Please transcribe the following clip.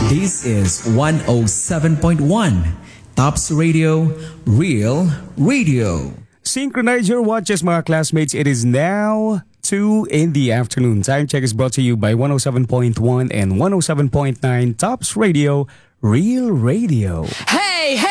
This is 107.1 Tops Radio, Real Radio. Synchronize your watches, mga classmates. It is now 2 in the afternoon. Time check is brought to you by 107.1 and 107.9 Tops Radio, Real Radio. Hey, hey!